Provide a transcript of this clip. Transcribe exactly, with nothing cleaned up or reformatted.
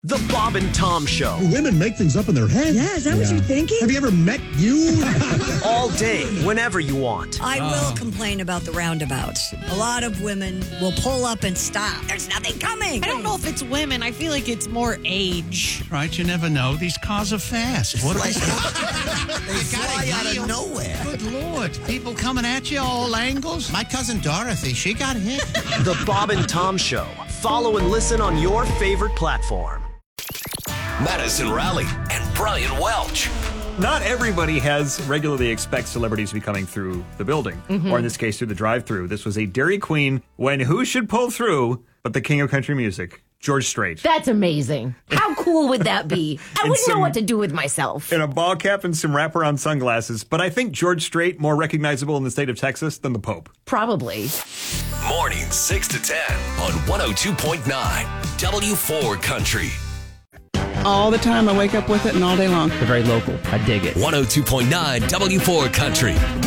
The Bob and Tom Show. Women make things up in their head. Yeah, is that yeah. what you're thinking? Have you ever met you? All day, whenever you want. I oh. will complain about the roundabouts. A lot of women will pull up and stop. There's nothing coming. I don't know if it's women. I feel like it's more age. Right, you never know. These cars are fast. What are they? They fly out of nowhere. Good Lord. People coming at you all angles. My cousin Dorothy, she got hit. The Bob and Tom Show. Follow and listen on your favorite platform. Madison Raleigh and Brian Welch. Not everybody has regularly expect celebrities to be coming through the building, mm-hmm. or in this case, through the drive-thru. This was a Dairy Queen when who should pull through but the king of country music, George Strait. That's amazing. How cool would that be? I wouldn't some, know what to do with myself. In a ball cap and some wraparound sunglasses, but I think George Strait more recognizable in the state of Texas than the Pope. Probably. Mornings six to ten on one oh two point nine W four Country. All the time. I wake up with it and all day long. They're very local. I dig it. one oh two point nine W four Country.